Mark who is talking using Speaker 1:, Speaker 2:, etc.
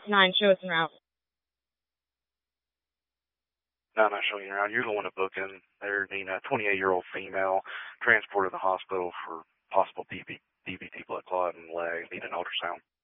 Speaker 1: 9, show us en route.
Speaker 2: 9 showing you around. You're the one to book in. They're needing a 28-year-old female transported to the hospital for possible DVT blood clot and leg, need an ultrasound.